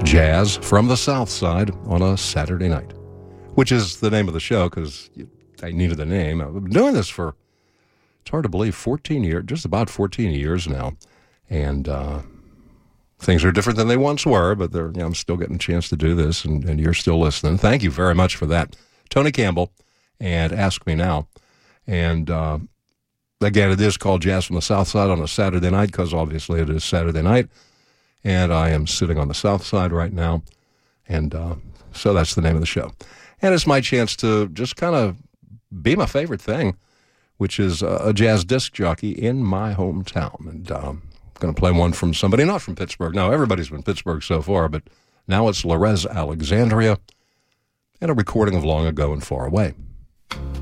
Jazz from the South Side on a Saturday night, which is the name of the show because I needed the name. I've been doing this for, it's hard to believe, 14 years, just about 14 years now. And things are different than they once were, but I'm still getting a chance to do this, and you're still listening. Thank you very much for that. Tony Campbell and Ask Me Now. And again, it is called Jazz from the South Side on a Saturday night because obviously it is Saturday night. And I am sitting on the South Side right now. And so that's the name of the show. And it's my chance to just kind of be my favorite thing, which is a jazz disc jockey in my hometown. And I'm going to play one from somebody not from Pittsburgh. Now, everybody's been Pittsburgh so far, but now it's Lorez Alexandria and a recording of Long Ago and Far Away.